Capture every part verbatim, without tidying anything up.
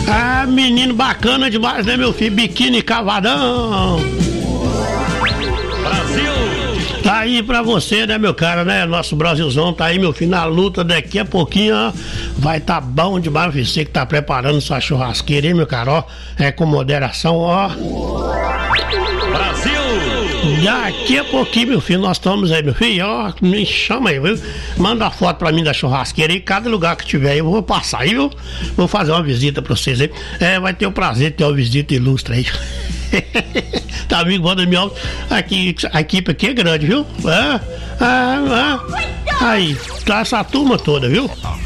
Ah, menino bacana demais, né, meu filho? Biquíni cavadão. Brasil! Tá aí pra você, né, meu cara, né? Nosso Brasilzão tá aí, meu filho, na luta. Daqui a pouquinho, ó, vai tá bom demais. Você que tá preparando sua churrasqueira, hein, meu cara, ó. É com moderação, ó. Brasil! Daqui a pouquinho, meu filho, nós estamos aí, meu filho, ó. Me chama aí, viu? Manda a foto pra mim da churrasqueira aí. Cada lugar que tiver aí, eu vou passar aí, viu? Vou fazer uma visita pra vocês aí. É, vai ter o prazer de ter uma visita ilustre aí. Tá, amigo, bom da minha aqui, a equipe aqui é grande, viu? É, é, é. Aí, tá essa turma toda, viu?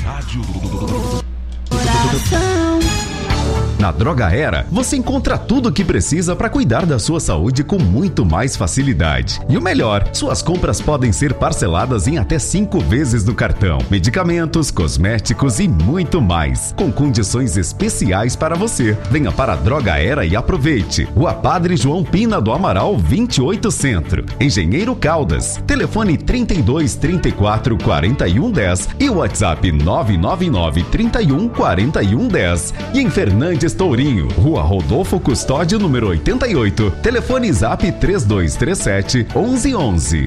Na Droga Era, você encontra tudo o que precisa para cuidar da sua saúde com muito mais facilidade. E o melhor, suas compras podem ser parceladas em até cinco vezes no cartão. Medicamentos, cosméticos e muito mais, com condições especiais para você. Venha para a Droga Era e aproveite. Rua Padre João Pina do Amaral, vinte e oito Centro. Engenheiro Caldas. Telefone trinta e dois, trinta e quatro, quarenta e um, dez e o WhatsApp nove nove nove, trinta e um, quarenta e um, dez. E em Fernandes Tourinho, Rua Rodolfo Custódio, número oitenta e oito. Telefone Zap três dois três sete, onze onze.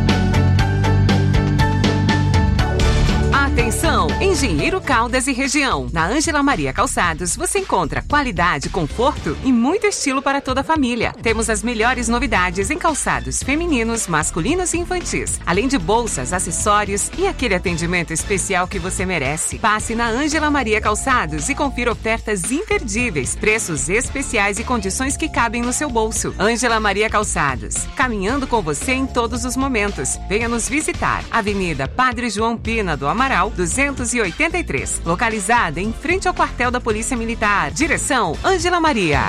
Atenção, Engenheiro Caldas e região. Na Ângela Maria Calçados você encontra qualidade, conforto e muito estilo para toda a família. Temos as melhores novidades em calçados femininos, masculinos e infantis, além de bolsas, acessórios e aquele atendimento especial que você merece. Passe na Ângela Maria Calçados e confira ofertas imperdíveis, preços especiais e condições que cabem no seu bolso. Ângela Maria Calçados, caminhando com você em todos os momentos. Venha nos visitar. Avenida Padre João Pina do Amaral, duzentos e oitenta e três, localizada em frente ao quartel da Polícia Militar. Direção Ângela Maria.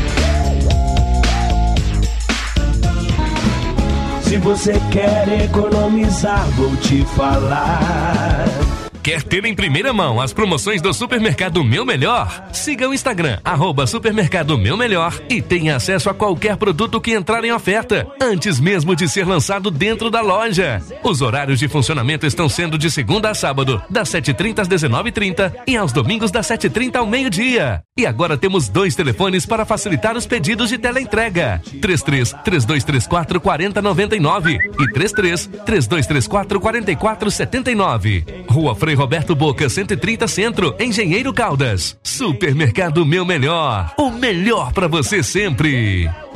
Se você quer economizar, vou te falar. Quer ter em primeira mão as promoções do Supermercado Meu Melhor? Siga o Instagram, arroba Supermercado Meu Melhor, e tenha acesso a qualquer produto que entrar em oferta, antes mesmo de ser lançado dentro da loja. Os horários de funcionamento estão sendo de segunda a sábado, das sete e trinta às dezenove e trinta e aos domingos das sete e trinta ao meio-dia. E agora temos dois telefones para facilitar os pedidos de teleentrega. três três, três dois três quatro, quatro zero nove nove e três três, três dois três quatro, quatro quatro sete nove. Rua Frei Roberto Boca, cento e trinta Centro, Engenheiro Caldas. Supermercado Meu Melhor, o melhor para você sempre.